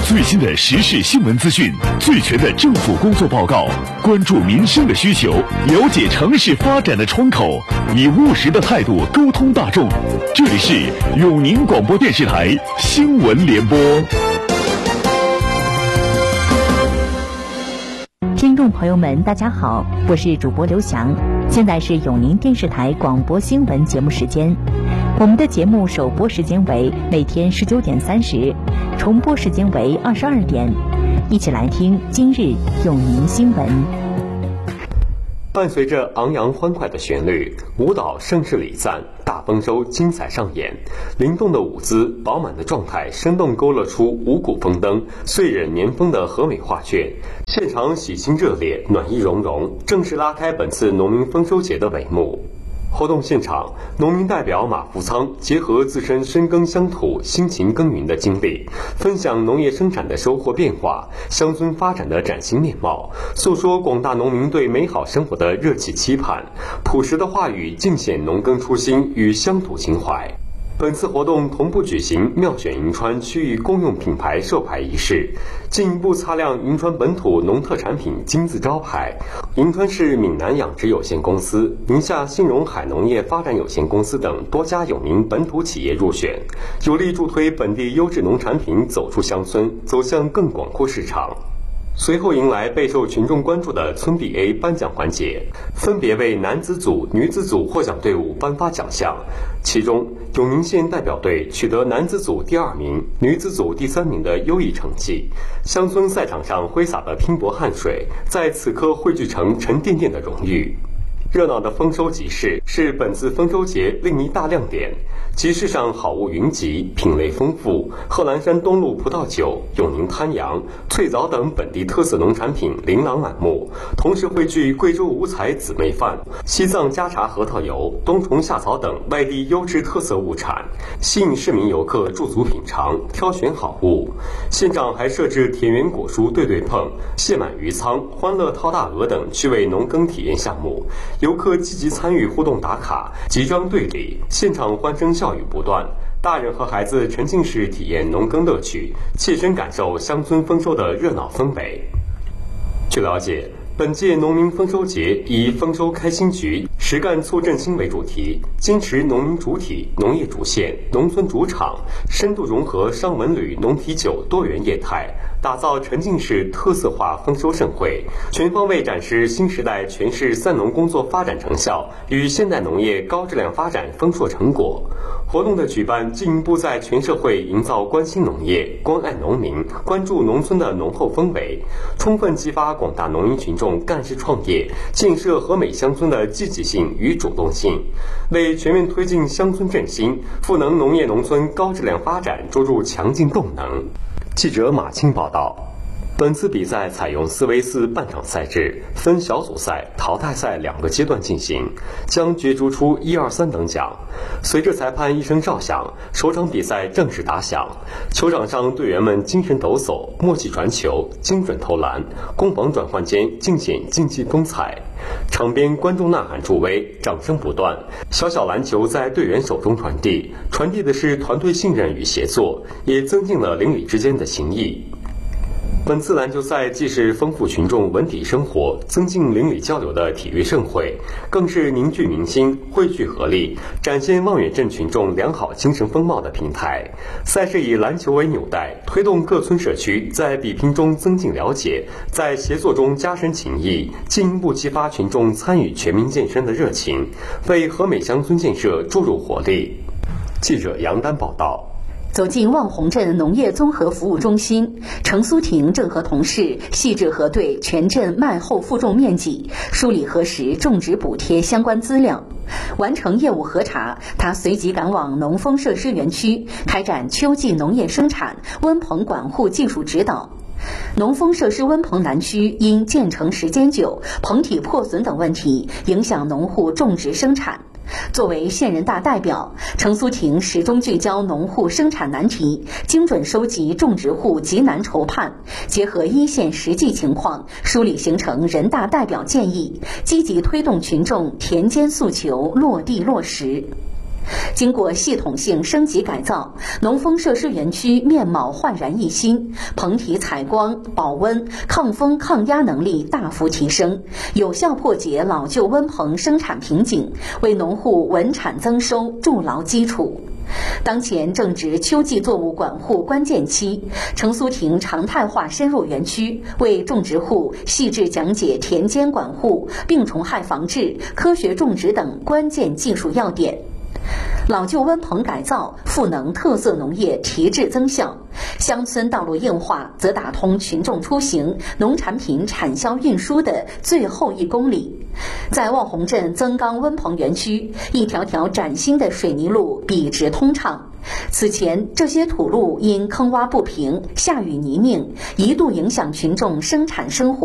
最新的时事新闻资讯，最全的政府工作报告，关注民生的需求，了解城市发展的窗口，以务实的态度沟通大众。这里是永宁广播电视台新闻联播。 听众朋友们，大家好，我是主播刘翔，现在是永宁电视台广播新闻节目时间。我们的节目首播时间为每天19点30，重播时间为22点。一起来听今日永宁新闻。 伴随着昂扬欢快的旋律，舞蹈声势礼赞，大丰收精彩上演。灵动的舞姿，饱满的状态，生动勾勒出五谷丰登、岁壬年丰的和美画卷。现场喜庆热烈，暖意融融，正式拉开本次农民丰收节的帷幕。活动现场，农民代表马福仓结合自身深耕乡土、辛勤耕耘的经历，分享农业生产的收获变化、乡村发展的崭新面貌，诉说广大农民对美好生活的热切期盼。朴实的话语尽显农耕初心与乡土情怀。本次活动同步举行妙选银川区域公用品牌授牌仪式，进一步擦亮银川本土农特产品金字招牌。银川市闽南养殖有限公司、宁夏兴荣海农业发展有限公司等多家永宁本土企业入选，有力助推本地优质农产品走出乡村，走向更广阔市场。随后迎来备受群众关注的村比 A 颁奖环节，分别为男子组、女子组获奖队伍颁发奖项。其中，永宁县代表队取得男子组第2名、女子组第3名的优异成绩。乡村赛场上挥洒的拼搏汗水，在此刻汇聚成沉甸甸的荣誉。热闹的丰收集市是本次丰收节另一大亮点。集市上好物云集，品类丰富，贺兰山东路葡萄酒、永宁滩羊、脆枣等本地特色农产品琳琅满目，同时汇聚贵州五彩姊妹饭、西藏家茶核桃油、冬虫夏草等外地优质特色物产，吸引市民游客驻足品尝，挑选好物。现场还设置田园果蔬对对碰、蟹满鱼仓、欢乐掏大鹅等趣味农耕体验项目，游客积极参与互动打卡、集章队礼，现场欢声笑语不断，大人和孩子沉浸式体验农耕乐趣，切身感受乡村丰收的热闹氛围。据了解，本届农民丰收节以丰收开新局、实干促振兴为主题，坚持农民主体、农业主线、农村主场，深度融合商文旅、农啤酒多元业态，打造沉浸式特色化丰收盛会，全方位展示新时代全市三农工作发展成效与现代农业高质量发展丰硕成果。活动的举办进一步在全社会营造关心农业、关爱农民、关注农村的浓厚氛围，充分激发广大农民群众干事创业、建设和美乡村的积极性与主动性，为全面推进乡村振兴、赋能农业农村高质量发展注入强劲动能。记者马青报道。本次比赛采用4v4半场赛制，分小组赛、淘汰赛2个阶段进行，将角逐出1、2、3等奖。随着裁判一声哨响，首场比赛正式打响。球场上队员们精神抖擞，默契传球，精准投篮，攻防转换间尽显竞技风采。场边观众呐喊助威，掌声不断。小小篮球在队员手中传递的是团队信任与协作，也增进了邻里之间的情谊。本次篮球赛既是丰富群众文体生活、增进邻里交流的体育盛会，更是凝聚民心、汇聚合力、展现望远镇群众良好精神风貌的平台。赛事以篮球为纽带，推动各村社区在比拼中增进了解，在协作中加深情谊，进一步激发群众参与全民健身的热情，为和美乡村建设注入活力。记者杨丹报道。 走进望洪镇农业综合服务中心，程苏婷正和同事细致核对全镇麦后负重面积，梳理核实种植补贴相关资料。完成业务核查，他随即赶往农丰设施园区，开展秋季农业生产温棚管护技术指导。农丰设施温棚南区因建成时间久、棚体破损等问题，影响农户种植生产。作为县人大代表，程苏婷始终聚焦农户生产难题，精准收集种植户急难愁盼，结合一线实际情况，梳理形成人大代表建议，积极推动群众田间诉求落地落实。 经过系统性升级改造，农丰设施园区面貌焕然一新，棚体采光、保温、抗风抗压能力大幅提升，有效破解老旧温棚生产瓶颈，为农户稳产增收筑牢基础。当前正值秋季作物管护关键期，成苏亭常态化深入园区，为种植户细致讲解田间管护、病虫害防治、科学种植等关键技术要点。老旧温棚改造赋能特色农业提质增效，乡村道路硬化则打通群众出行、农产品产销运输的最后1公里。在望洪镇增冈温棚园区，一条条崭新的水泥路笔直通畅。此前，这些土路因坑洼不平、下雨泥泞，一度影响群众生产生活。